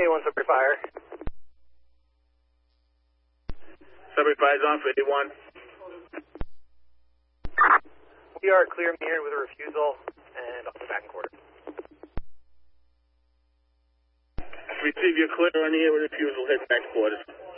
A1 Subway Fire. Subway Fire's on for A1. We are clear mirrored with a refusal and on the back quarter. Receive your clear on the air with refusal, head back quarters.